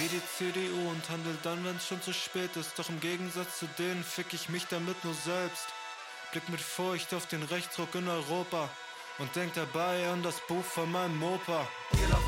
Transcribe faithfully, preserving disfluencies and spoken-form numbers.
die C D U und handel dann, wenn's schon zu spät ist. Doch im Gegensatz zu denen fick ich mich damit nur selbst. Blick mit Furcht auf den Rechtsruck in Europa und denk dabei an das Buch von meinem Opa.